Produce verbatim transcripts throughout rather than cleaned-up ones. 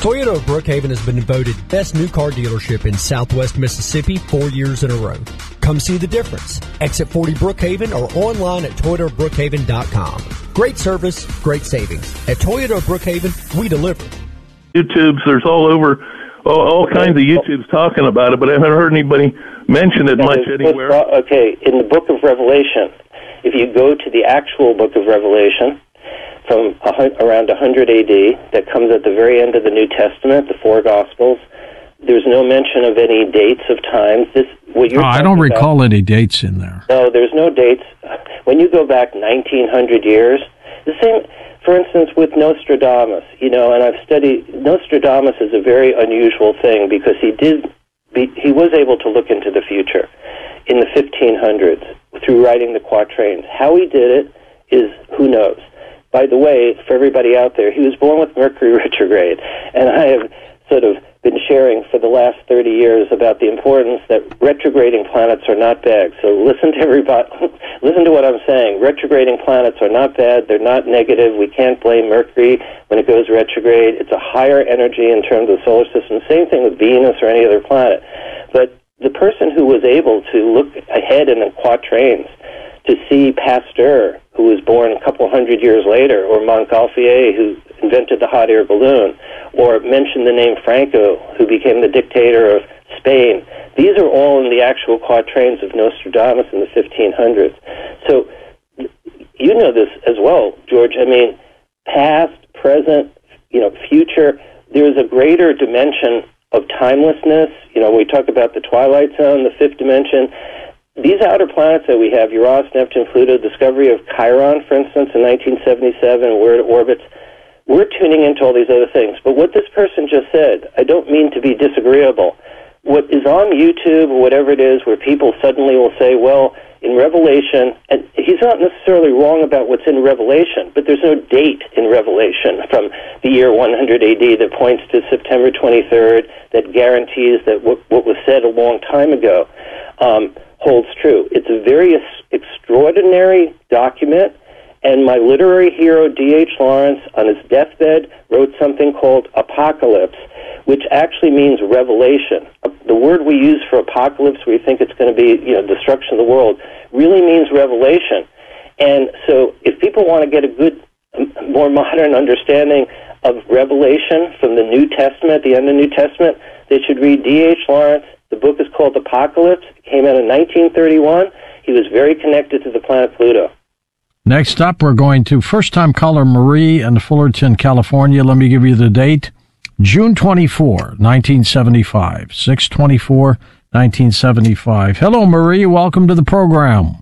Toyota of Brookhaven has been voted best new car dealership in Southwest Mississippi four years in a row. Come see the difference. Exit forty Brookhaven or online at toyota of brookhaven dot com. Great service, great savings. At Toyota of Brookhaven, we deliver. YouTubes, there's all over, all, all kinds of YouTubes talking about it, but I haven't heard anybody mention it much anywhere. Okay, in the book of Revelation, if you go to the actual book of Revelation, from around one hundred A D, that comes at the very end of the New Testament, the four Gospels. There's no mention of any dates of times. This, what you're oh, I don't about, recall any dates in there. No, there's no dates. When you go back nineteen hundred years, the same, for instance, with Nostradamus, you know, and I've studied, Nostradamus is a very unusual thing because he did, be, he was able to look into the future in the fifteen hundreds through writing the quatrains. How he did it is, who knows? By the way, for everybody out there, he was born with Mercury retrograde, and I have sort of been sharing for the last thirty years about the importance that retrograding planets are not bad. So listen to everybody, listen to what I'm saying. Retrograding planets are not bad. They're not negative. We can't blame Mercury when it goes retrograde. It's a higher energy in terms of the solar system. Same thing with Venus or any other planet. But the person who was able to look ahead in the quatrains to see Pasteur, who was born a couple hundred years later, or Montgolfier, who invented the hot air balloon, or mention the name Franco, who became the dictator of Spain. These are all in the actual quatrains of Nostradamus in the fifteen hundreds. So you know this as well, George. I mean, past, present, you know, future, there's a greater dimension of timelessness. You know, we talk about the Twilight Zone, the fifth dimension. These outer planets that we have, Uranus, Neptune, Pluto, discovery of Chiron, for instance, in nineteen seventy-seven, where it orbits, we're tuning into all these other things. But what this person just said, I don't mean to be disagreeable. What is on YouTube or whatever it is where people suddenly will say, well, in Revelation, and he's not necessarily wrong about what's in Revelation, but there's no date in Revelation from the year one hundred A D that points to September twenty-third, that guarantees that what, what was said a long time ago um, holds true. It's a very extraordinary document, and my literary hero, D H Lawrence, on his deathbed, wrote something called Apocalypse, which actually means revelation. The word we use for apocalypse, we think it's going to be, you know, destruction of the world, really means revelation. And so if people want to get a good, more modern understanding of Revelation from the New Testament, the end of the New Testament, they should read D H Lawrence. The book is called Apocalypse. It came out in nineteen thirty-one. He was very connected to the planet Pluto. Next up, we're going to first-time caller Marie in Fullerton, California. Let me give you the date. June twenty-fourth, nineteen seventy-five. six twenty-four nineteen seventy-five. Hello, Marie. Welcome to the program.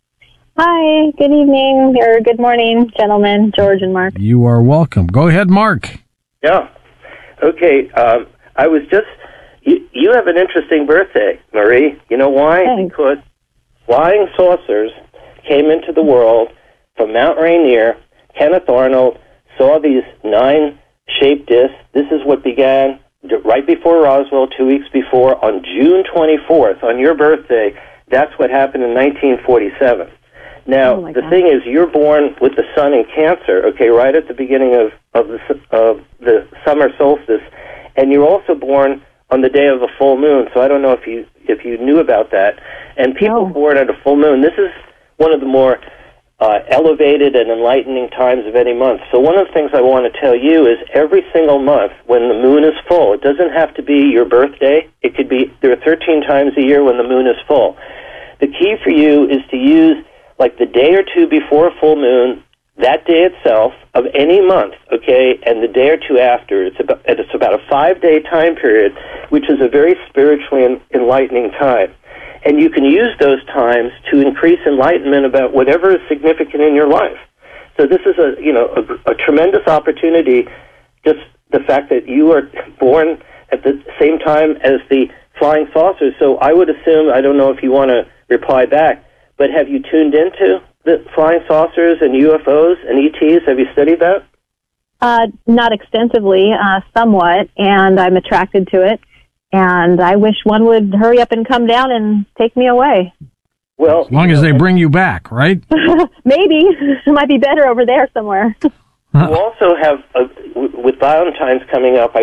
Hi. Good evening, or good morning, gentlemen, George and Mark. You are welcome. Go ahead, Mark. Yeah. Okay. Um, I was just... You, you have an interesting birthday, Marie. You know why? Thanks. Because flying saucers came into the world from Mount Rainier. Kenneth Arnold saw these nine-shaped discs. This is what began right before Roswell, two weeks before, on June twenty-fourth, on your birthday. That's what happened in nineteen forty-seven. Now, oh the God. thing is, you're born with the sun in Cancer, okay, right at the beginning of, of, the, of the summer solstice, and you're also born on the day of a full moon, so I don't know if you if you knew about that. And people no. born at a full moon, this is one of the more uh, elevated and enlightening times of any month. So one of the things I want to tell you is every single month when the moon is full, it doesn't have to be your birthday. It could be, there are thirteen times a year when the moon is full. The key for you is to use like the day or two before a full moon, that day itself of any month, okay, and the day or two after. It's about, it's about a five-day time period, which is a very spiritually enlightening time. And you can use those times to increase enlightenment about whatever is significant in your life. So this is a, you know, a, a tremendous opportunity, just the fact that you are born at the same time as the flying saucers. So I would assume, I don't know if you want to reply back, but have you tuned into the flying saucers and U F Os and E Ts? Have you studied that? Uh, not extensively, uh, somewhat, and I'm attracted to it. And I wish one would hurry up and come down and take me away. Well, as long as they bring you back, right? Maybe. It might be better over there somewhere. You also have, a, with Valentine's coming up, I